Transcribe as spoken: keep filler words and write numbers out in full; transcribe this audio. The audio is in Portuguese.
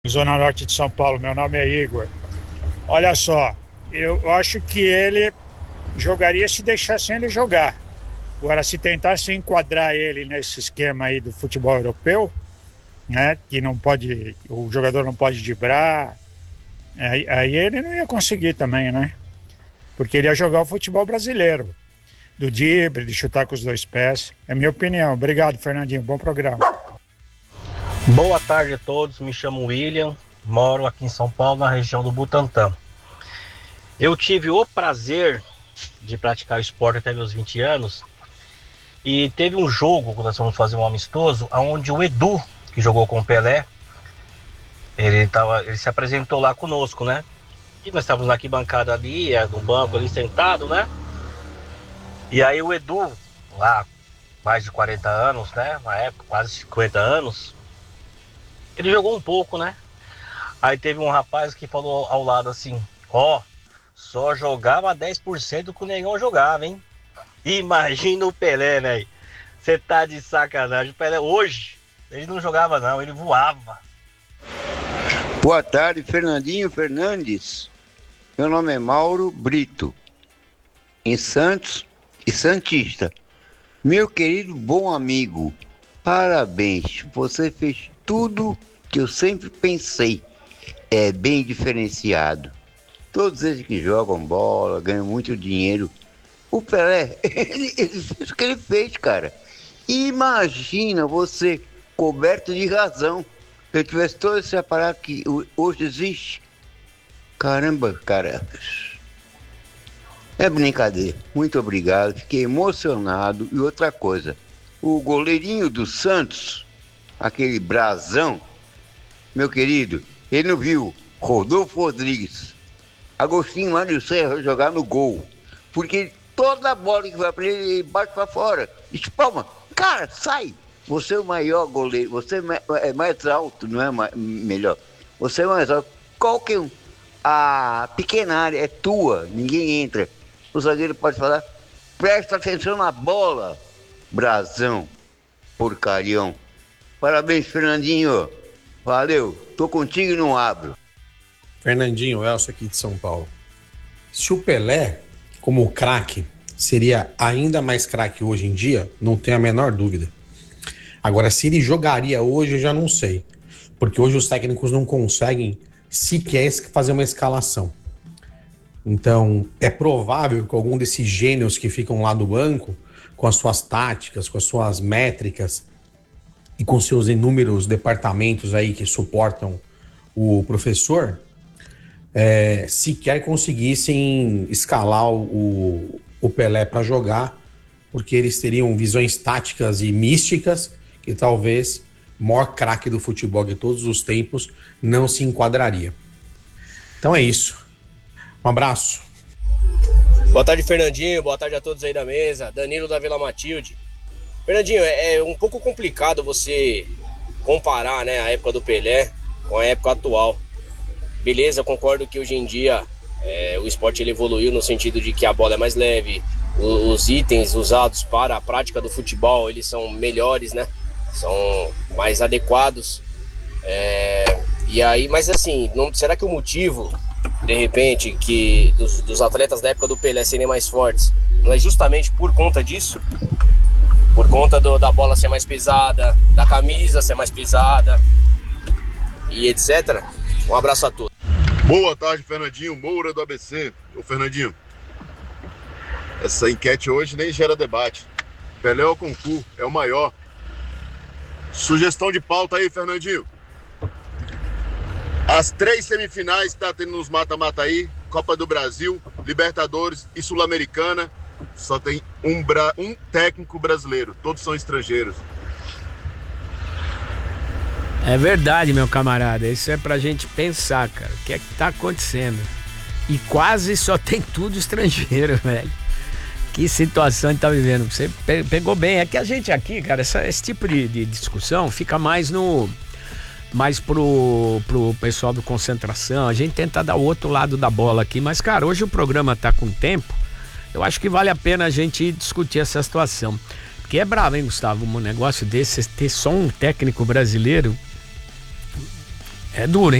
Zona Norte de São Paulo. Meu nome é Igor. Olha só, eu acho que ele jogaria se deixassem ele jogar. Agora, se tentasse enquadrar ele nesse esquema aí do futebol europeu, né, que não pode, o jogador não pode driblar, aí, aí ele não ia conseguir também, né? Porque ele ia jogar o futebol brasileiro, do drible, de chutar com os dois pés. É minha opinião. Obrigado, Fernandinho. Bom programa. Boa tarde a todos, me chamo William, moro aqui em São Paulo, na região do Butantã. Eu tive o prazer de praticar o esporte até meus vinte anos e teve um jogo, quando nós fomos fazer um amistoso, onde o Edu, que jogou com o Pelé, ele, tava, ele se apresentou lá conosco, né? E nós estávamos na arquibancada ali, no banco ali sentado, né? E aí o Edu, lá, mais de quarenta anos, né? Na época, quase cinquenta anos, ele jogou um pouco, né? Aí teve um rapaz que falou ao lado assim: ó, oh, só jogava dez por cento que o Negão jogava, hein? Imagina o Pelé, né? Você tá de sacanagem. O Pelé hoje, ele não jogava não, ele voava. Boa tarde, Fernandinho Fernandes. Meu nome é Mauro Brito, em Santos e Santista. Meu querido bom amigo, parabéns. Você fez tudo que eu sempre pensei. É bem diferenciado. Todos eles que jogam bola, ganham muito dinheiro. O Pelé, ele, ele fez o que ele fez, cara. Imagina você coberto de razão. Se eu tivesse todo esse aparato que hoje existe. Caramba, cara. É brincadeira. Muito obrigado. Fiquei emocionado. E outra coisa, o goleirinho do Santos, aquele brasão, meu querido, ele não viu Rodolfo Rodrigues, Agostinho lá no Serra jogar no gol. Porque toda bola que vai pra ele, ele bate pra fora. Espalma. Cara, sai. Você é o maior goleiro. Você é mais alto, não é mais, melhor. Você é mais alto. Qualquer um. A pequena área é tua. Ninguém entra. O zagueiro pode falar: presta atenção na bola. Brasão. Porcarião. Parabéns, Fernandinho. Valeu. Tô contigo e não abro. Fernandinho, Elcio aqui de São Paulo. Se o Pelé, como craque, seria ainda mais craque hoje em dia, não tenho a menor dúvida. Agora, se ele jogaria hoje, eu já não sei. Porque hoje os técnicos não conseguem sequer fazer uma escalação. Então, é provável que algum desses gênios que ficam lá do banco, com as suas táticas, com as suas métricas e com seus inúmeros departamentos aí que suportam o professor, é, sequer conseguissem escalar o, o Pelé para jogar, porque eles teriam visões táticas e místicas que talvez o maior craque do futebol de todos os tempos não se enquadraria. Então é isso. Um abraço. Boa tarde, Fernandinho. Boa tarde a todos aí da mesa. Danilo da Vila Matilde. Fernandinho, é, é um pouco complicado você comparar, né, a época do Pelé com a época atual. Beleza, concordo que hoje em dia é, o esporte ele evoluiu no sentido de que a bola é mais leve, os, os itens usados para a prática do futebol eles são melhores, né? São mais adequados. É, e aí, mas assim, não, será que o motivo, de repente, que dos, dos atletas da época do Pelé serem mais fortes, não é justamente por conta disso? Por conta do, da bola ser mais pesada, da camisa ser mais pesada e etcétera. Um abraço a todos. Boa tarde, Fernandinho Moura do A B C. Ô, Fernandinho, essa enquete hoje nem gera debate. Pelé ou Concurso é o maior. Sugestão de pauta aí, Fernandinho. As três semifinais que tá tendo nos mata-mata aí, Copa do Brasil, Libertadores e Sul-Americana, só tem um, bra... um técnico brasileiro, todos são estrangeiros. É verdade, meu camarada, isso é pra gente pensar, cara, o que é que tá acontecendo? E quase só tem tudo estrangeiro, velho. Que situação a gente tá vivendo. Você pegou bem, é que a gente aqui, cara, essa, esse tipo de, de discussão fica mais no... mais pro, pro pessoal do Concentração, a gente tenta dar o outro lado da bola aqui, mas cara, hoje o programa tá com tempo, eu acho que vale a pena a gente discutir essa situação, porque é bravo, hein, Gustavo, um negócio desse, ter só um técnico brasileiro, É duro, hein?